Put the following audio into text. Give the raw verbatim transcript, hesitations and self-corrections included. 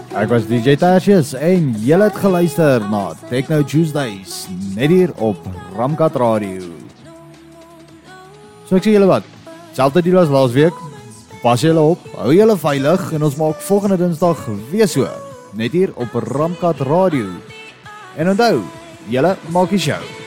Ek was D J Tertius en julle het geluister na Techno Tuesdays, net hier op Ramkat Radio. So ek sê julle wat, selfde deal as laasweek, pas julle op, hou julle veilig en ons maak volgende Dinsdag weer so, net hier op Ramkat Radio. En onthou, julle maak die show.